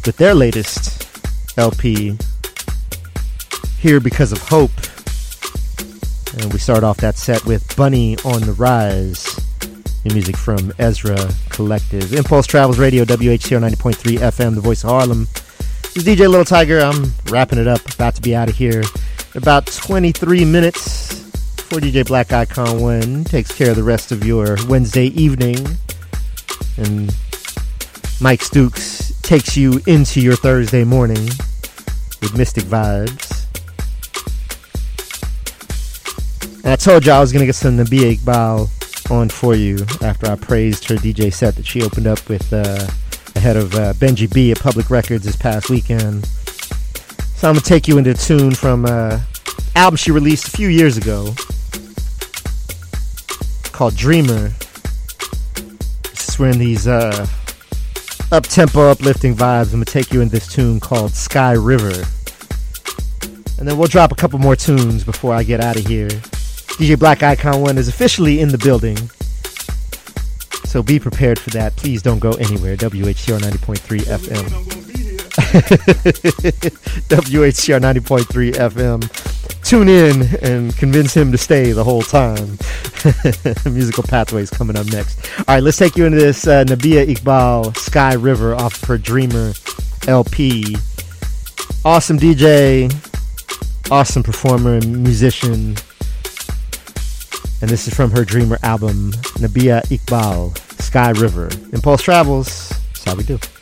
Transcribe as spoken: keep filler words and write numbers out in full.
with their latest L P, Here Because of Hope. And we start off that set with Bunny on the Rise, new music from Ezra Collective. Impulse Travels Radio, W H C R ninety point three F M, the voice of Harlem. This is D J Little Tiger. I'm wrapping it up, about to be out of here. About twenty-three minutes before D J Black Icon One takes care of the rest of your Wednesday evening. And Mike Stooks takes you into your Thursday morning with Mystic Vibes. And I told you I was going to get some Nabia Iqbal on for you after I praised her D J set that she opened up with uh, ahead of uh, Benji B at Public Records this past weekend. So I'm going to take you into a tune from an uh, album she released a few years ago called Dreamer. This is we're in these uh, up-tempo, uplifting vibes. I'm going to take you in this tune called Sky River. And then we'll drop a couple more tunes before I get out of here. D J Black Icon One is officially in the building, so be prepared for that. Please don't go anywhere. W H C R ninety point three F M. W H C R ninety point three F M. Tune in and convince him to stay the whole time. Musical Pathways coming up next. All right, let's take you into this uh, Nabia Iqbal Sky River off of her Dreamer L P. Awesome D J, awesome performer and musician. And this is from her Dreamer album, Nabia Iqbal, Sky River. Impulse Travels, that's how we do.